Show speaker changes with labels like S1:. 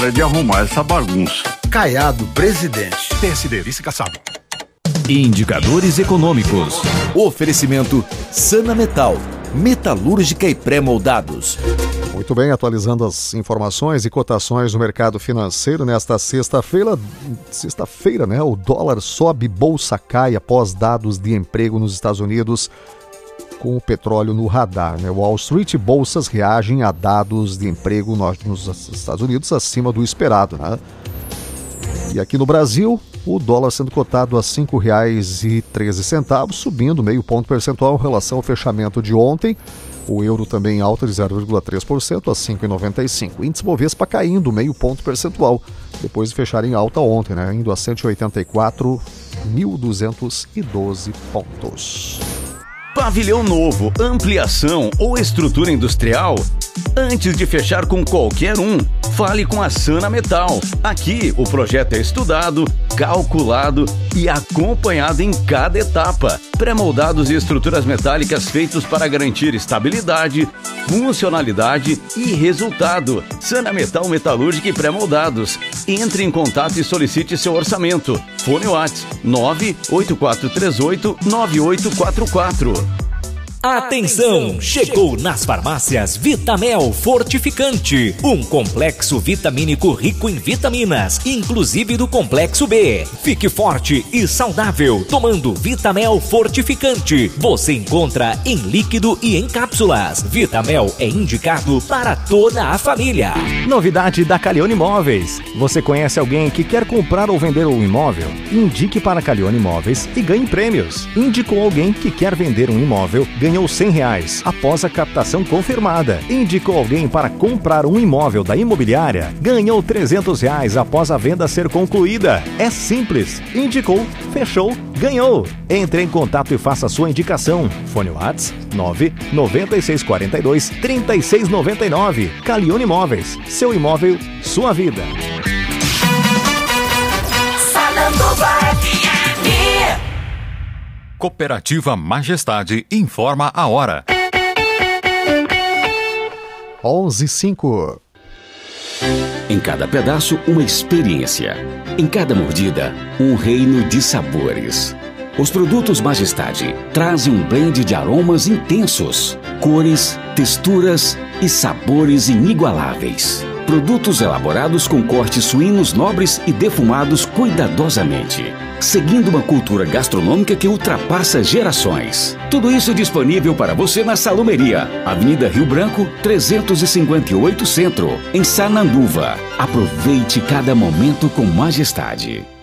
S1: de arrumar essa bagunça.
S2: Caiado, presidente.
S3: PSD, vice Kassab.
S4: Indicadores econômicos.
S5: Oferecimento Sana Metal, metalúrgica e pré-moldados.
S6: Muito bem, atualizando as informações e cotações no mercado financeiro nesta sexta-feira, né? O dólar sobe, bolsa cai após dados de emprego nos Estados Unidos com o petróleo no radar, né? Wall Street e bolsas reagem a dados de emprego nos Estados Unidos acima do esperado, né? E aqui no Brasil, o dólar sendo cotado a R$ 5,13, subindo meio ponto percentual em relação ao fechamento de ontem. O euro também em alta de 0,3% a 5,95. Índice Bovespa caindo meio ponto percentual, depois de fechar em alta ontem, né? Indo a 184.212 pontos.
S4: Pavilhão novo, ampliação ou estrutura industrial? Antes de fechar com qualquer um, fale com a Sana Metal. Aqui o projeto é estudado, calculado e acompanhado em cada etapa. Pré-moldados e estruturas metálicas feitos para garantir estabilidade, funcionalidade e resultado. Sana Metal Metalúrgica e Pré-moldados. Entre em contato e solicite seu orçamento. Fone WhatsApp 98438-9844.
S7: Atenção! Chegou nas farmácias Vitamel Fortificante, um complexo vitamínico rico em vitaminas, inclusive do complexo B. Fique forte e saudável tomando Vitamel Fortificante. Você encontra em líquido e em cápsulas. Vitamel é indicado para toda a família.
S8: Novidade da Calione Imóveis. Você conhece alguém que quer comprar ou vender um imóvel? Indique para a Calione Imóveis e ganhe prêmios. Indicou alguém que quer vender um imóvel, ganhou R$100 após a captação confirmada. Indicou alguém para comprar um imóvel da imobiliária, ganhou R$300 após a venda ser concluída. É simples. Indicou, fechou, ganhou. Entre em contato e faça a sua indicação. Fone WhatsApp 99642-3699. Calione Imóveis. Seu imóvel, sua vida.
S3: Cooperativa Majestade informa a hora.
S6: 11h05.
S9: Em cada pedaço, uma experiência. Em cada mordida, um reino de sabores. Os produtos Majestade trazem um blend de aromas intensos, cores, texturas e sabores inigualáveis. Produtos elaborados com cortes suínos nobres e defumados cuidadosamente, seguindo uma cultura gastronômica que ultrapassa gerações. Tudo isso disponível para você na Salumeria, Avenida Rio Branco, 358 Centro, em Sananduva. Aproveite cada momento com Majestade.